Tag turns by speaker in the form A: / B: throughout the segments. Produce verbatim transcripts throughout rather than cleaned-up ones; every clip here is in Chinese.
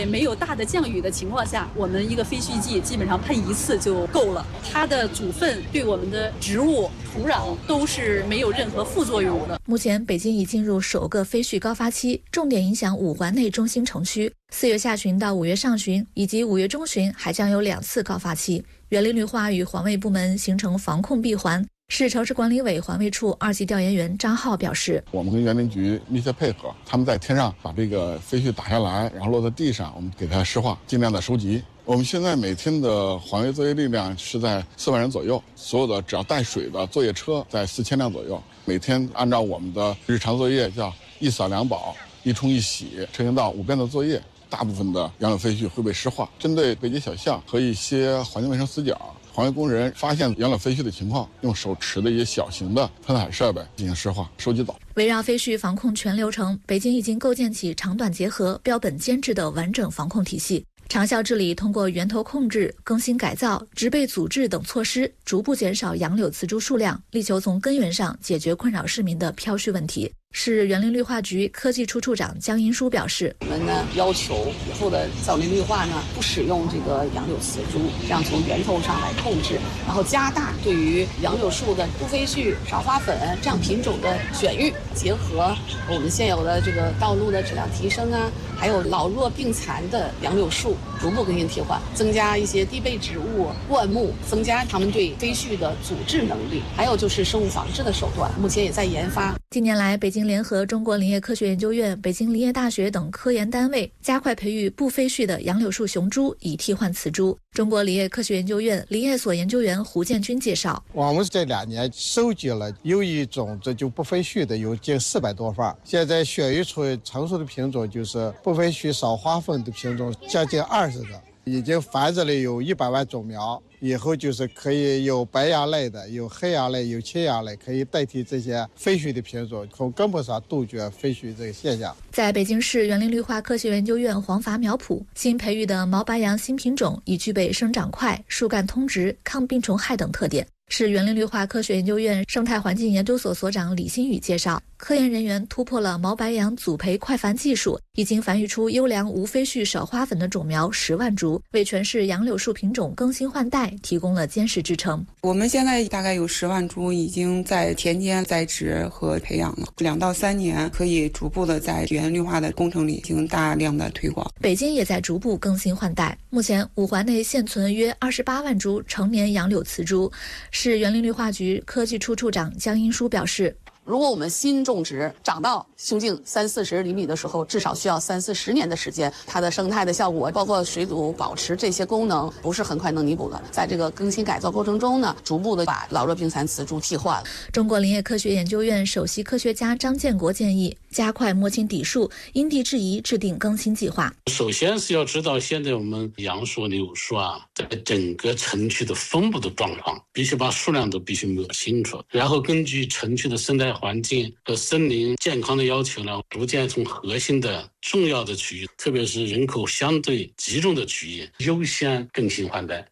A: 在没有大的降雨的情况下，我们一个飞絮剂基本上喷一次就够了。它的主粪对我们的植物、土壤都是没有任何副作用的。
B: 目前，北京已进入首个飞絮高发期，重点影响五环内中心城区。四月下旬到五月上旬以及五月中旬还将有两次高发期。园林绿化与环卫部门形成防控闭环。市城市管理委环卫处二级调研员张浩表示，
C: 我们跟园林局密切配合，他们在天上把这个飞絮打下来，然后落在地上，我们给它湿化，尽量的收集。我们现在每天的环卫作业力量是在四万人左右，所有的只要带水的作业车在四千辆左右。每天按照我们的日常作业叫一扫两保、一冲一洗，执行到五遍的作业，大部分的杨柳飞絮会被湿化。针对北街小巷和一些环境卫生死角，环卫工人发现杨柳飞絮的情况，用手持的一些小型的喷海设备进行湿化收集走。
B: 围绕飞絮防控全流程，北京已经构建起长短结合、标本兼治的完整防控体系。长效治理通过源头控制、更新改造、植被阻治等措施，逐步减少杨柳雌株数量，力求从根源上解决困扰市民的飘絮问题。市园林绿化局科技处处长江银书表示，
D: 我们呢要求以后的造林绿化呢不使用这个杨柳雌株，这样从源头上来控制，然后加大对于杨柳树的不飞絮、少花粉这样品种的选育，结合我们现有的这个道路的质量提升啊，还有老弱病残的杨柳树逐步更新替换，增加一些低背植物、灌木，增加它们对飞絮的阻治能力，还有就是生物防治的手段，目前也在研发。
B: 近年来，北京联合中国林业科学研究院、北京林业大学等科研单位加快培育不飞絮的杨柳树雄株，以替换雌株。中国林业科学研究院林业所研究员胡建军介绍，
E: 我们这两年收集了有一种这就不飞絮的有近四百多份，现在选育出成熟的品种就是不飞絮少花粉的品种将近二十个，已经繁殖了有一百万种苗。以后就是可以有白杨类的，有黑杨类，有青杨类，可以代替这些飞絮的品种，从根本上杜绝飞絮这个现象。
B: 在北京市园林绿化科学研究院黄筏苗圃，新培育的毛白杨新品种已具备生长快、树干通直、抗病虫害等特点。市园林绿化科学研究院生态环境研究所所长李新宇介绍，科研人员突破了毛白杨组培快繁技术，已经繁育出优良无飞絮少花粉的种苗十万株，为全市杨柳树品种更新换代提供了坚实支撑。
F: 我们现在大概有十万株已经在田间栽植和培养了，两到三年可以逐步的在园林绿化的工程里进行大量的推广。
B: 北京也在逐步更新换代，目前五环内现存约二十八万株成年杨柳雌株。市园林绿化局科技处处长江英书表示，
D: 如果我们新种植长到胸径三四十厘米的时候，至少需要三四十年的时间，它的生态的效果，包括水土保持这些功能，不是很快能弥补的。在这个更新改造过程中呢，逐步的把老弱病残雌株替换了。
B: 中国林业科学研究院首席科学家张建国建议，加快摸清底数，因地制宜制定更新计划。
G: 首先是要知道现在我们杨树、柳树啊，在整个城区的分布的状况，必须把数量都必须摸清楚，然后根据城区的生态环境和森林健康的要求呢，逐渐从核心的重要的区域，特别是人口相对集中的区域，优先更新换代。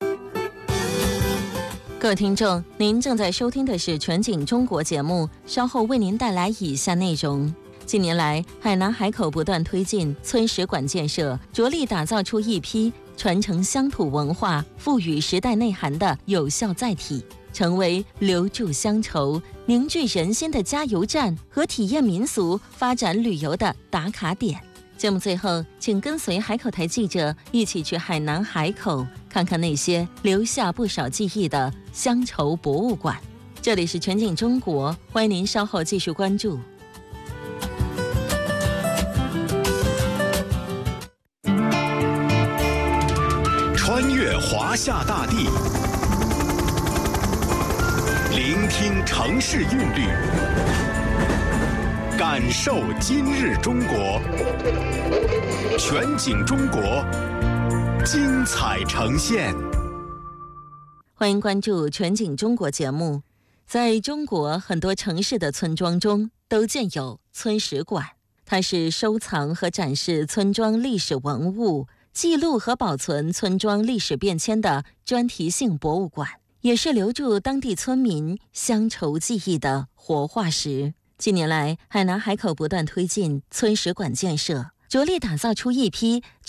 H: 各位听众，您正在收听的是全景中国节目，稍后为您带来以下内容。近年来，海南海口不断推进村史馆建设，着力打造出一批传承乡土文化、赋予时代内涵的有效载体，成为留住乡愁、凝聚人心的加油站和体验民俗、发展旅游的打卡点。节目最后，请跟随海口台记者一起去海南海口，看看那些留下不少记忆的乡愁博物馆。这里是全景中国，欢迎您稍后继续关注。
I: 穿越华夏大地，聆听城市韵律，感受今日中国。全景中国，精彩呈现。
H: 欢迎关注全景中国节目。在中国很多城市的村庄中都建有村史馆，它是收藏和展示村庄历史文物，记录和保存村庄历史变迁的专题性博物馆，也是留住当地村民乡愁记忆的活化石。近年来，海南海口不断推进村史馆建设，着力打造出一批